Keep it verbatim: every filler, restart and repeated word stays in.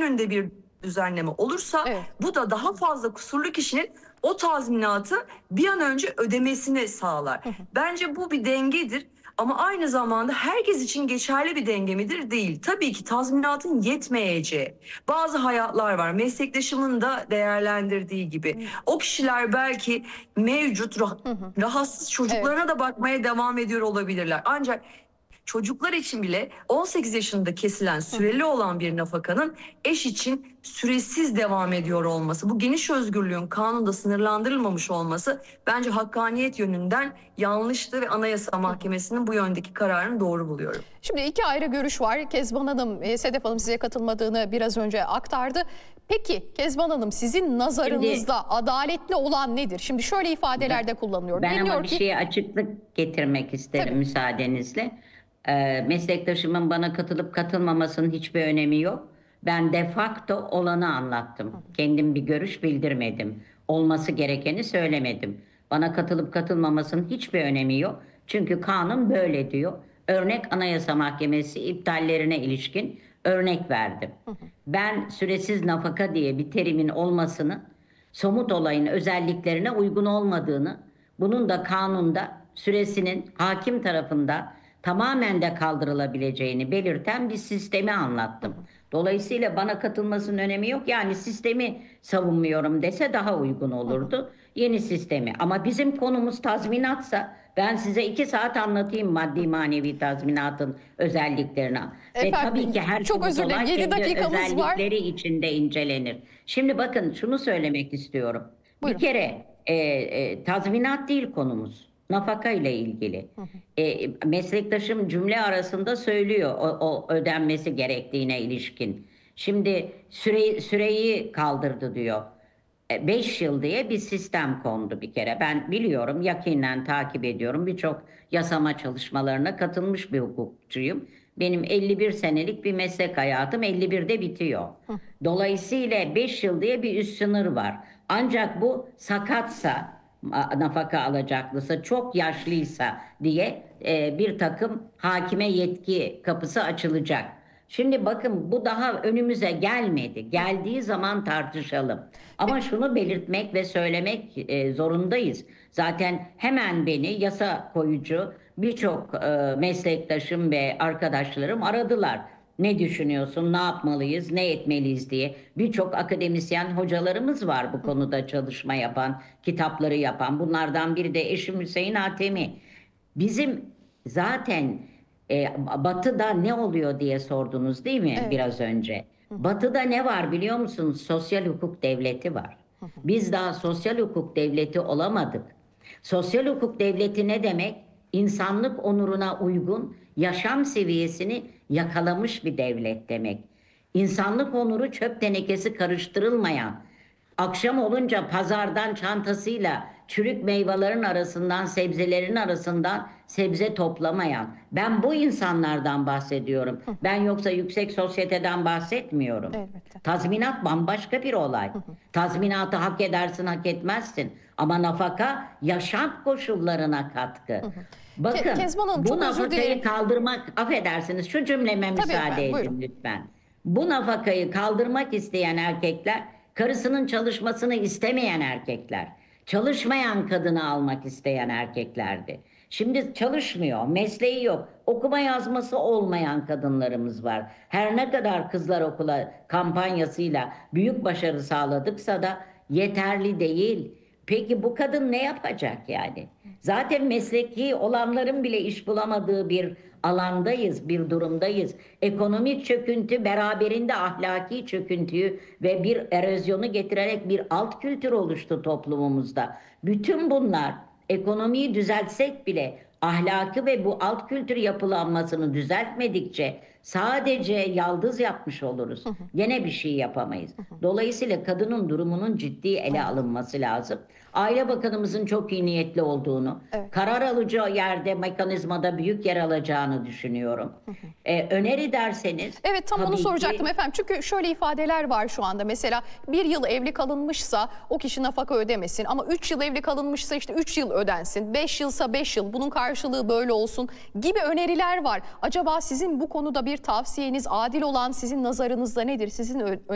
yönünde bir düzenleme olursa Evet. bu da daha fazla kusurlu kişinin o tazminatı bir an önce ödemesini sağlar. Hı hı. Bence bu bir dengedir. Ama aynı zamanda herkes için geçerli bir denge midir? Değil. Tabii ki tazminatın yetmeyeceği bazı hayatlar var. Meslektaşımın da değerlendirdiği gibi. Hı. O kişiler belki mevcut rah- Hı hı. rahatsız çocuklarına Evet. da bakmaya devam ediyor olabilirler. Ancak çocuklar için bile on sekiz yaşında kesilen Hı hı. süreli olan bir nafakanın eş için süresiz devam ediyor olması, bu geniş özgürlüğün kanunda sınırlandırılmamış olması bence hakkaniyet yönünden yanlıştı ve Anayasa Mahkemesi'nin bu yöndeki kararını doğru buluyorum. Şimdi iki ayrı görüş var. Kezban Hanım, e, Sedef Hanım size katılmadığını biraz önce aktardı. Peki Kezban Hanım, sizin nazarınızda Şimdi, adaletli olan nedir? Şimdi şöyle ifadelerde kullanılıyor. ben Deniyor ama bir ki, şeye açıklık getirmek isterim tabii. müsaadenizle. Ee, meslektaşımın bana katılıp katılmamasının hiçbir önemi yok. Ben de facto olanı anlattım. Kendim bir görüş bildirmedim. Olması gerekeni söylemedim. Bana katılıp katılmamasının hiçbir önemi yok. Çünkü kanun böyle diyor. Örnek Anayasa Mahkemesi iptallerine ilişkin örnek verdim. Ben süresiz nafaka diye bir terimin olmasını, somut olayın özelliklerine uygun olmadığını, bunun da kanunda süresinin hakim tarafından tamamen de kaldırılabileceğini belirten bir sistemi anlattım. Dolayısıyla bana katılmasının önemi yok. Yani sistemi savunmuyorum dese daha uygun olurdu. Yeni sistemi. Ama bizim konumuz tazminatsa ben size iki saat anlatayım maddi manevi tazminatın özelliklerini. Ve Efendim, tabii ki her çok somut özür dilerim, olay yedi kendi dakikamız var. özellikleri içinde incelenir. Şimdi bakın şunu söylemek istiyorum. Buyurun. Bir kere e, e, tazminat değil konumuz. Nafaka ile ilgili. E, meslektaşım cümle arasında söylüyor o, o ödenmesi gerektiğine ilişkin. Şimdi süre, süreyi kaldırdı diyor. Beş yıl diye bir sistem kondu bir kere. Ben biliyorum, yakinen takip ediyorum. Birçok yasama çalışmalarına katılmış bir hukukçuyum. Benim elli bir senelik bir meslek hayatım elli birde bitiyor. Dolayısıyla beş yıl diye bir üst sınır var. Ancak bu sakatsa, nafaka alacaklısı, çok yaşlıysa diye e, bir takım hakime yetki kapısı açılacak. Şimdi bakın, bu daha önümüze gelmedi. Geldiği zaman tartışalım. Ama şunu belirtmek ve söylemek e, zorundayız. Zaten hemen beni yasa koyucu birçok e, meslektaşım ve arkadaşlarım aradılar. Ne düşünüyorsun, ne yapmalıyız, ne etmeliyiz diye. Birçok akademisyen hocalarımız var bu konuda çalışma yapan, kitapları yapan. Bunlardan biri de eşim Hüseyin Atemi. Bizim zaten e, Batı'da ne oluyor diye sordunuz değil mi Evet. biraz önce? Batı'da ne var biliyor musunuz? Sosyal hukuk devleti var. Biz daha sosyal hukuk devleti olamadık. Sosyal hukuk devleti ne demek? İnsanlık onuruna uygun yaşam seviyesini yakalamış bir devlet demek. İnsanlık onuru çöp tenekesi karıştırılmayan, akşam olunca pazardan çantasıyla çürük meyvelerin arasından, sebzelerin arasından sebze toplamayan. Ben bu insanlardan bahsediyorum. Ben yoksa yüksek sosyeteden bahsetmiyorum. Elbette. Tazminat bambaşka bir olay. Tazminatı hak edersin, hak etmezsin. Ama nafaka yaşam koşullarına katkı. Bakın, Ke Kezban Hanım, bu çok özür nafakayı dilerim. kaldırmak, affedersiniz şu cümleme Tabii müsaade efendim, edin buyurun. lütfen. Bu nafakayı kaldırmak isteyen erkekler, karısının çalışmasını istemeyen erkekler, çalışmayan kadını almak isteyen erkeklerdi. Şimdi çalışmıyor, mesleği yok, okuma yazması olmayan kadınlarımız var. Her ne kadar Kızlar Okula kampanyasıyla büyük başarı sağladıksa da yeterli değil. Peki bu kadın ne yapacak yani? Zaten mesleki olanların bile iş bulamadığı bir alandayız, bir durumdayız. Ekonomik çöküntü beraberinde ahlaki çöküntüyü ve bir erozyonu getirerek bir alt kültür oluştu toplumumuzda. Bütün bunlar, ekonomiyi düzeltsek bile ahlakı ve bu alt kültür yapılanmasını düzeltmedikçe sadece yaldız yapmış oluruz. Gene bir şey yapamayız. Dolayısıyla kadının durumunun ciddi ele alınması lazım. Aile Bakanımızın çok iyi niyetli olduğunu, Evet. karar alacağı yerde, mekanizmada büyük yer alacağını düşünüyorum. Ee, öneri derseniz... Evet, tam onu tabii soracaktım ki, efendim. Çünkü şöyle ifadeler var şu anda. Mesela bir yıl evli kalınmışsa o kişi nafaka ödemesin. Ama üç yıl evli kalınmışsa işte üç yıl ödensin. beş yılsa beş yıl. Bunun karşılığı böyle olsun gibi öneriler var. Acaba sizin bu konuda bir tavsiyeniz, adil olan sizin nazarınızda nedir? Sizin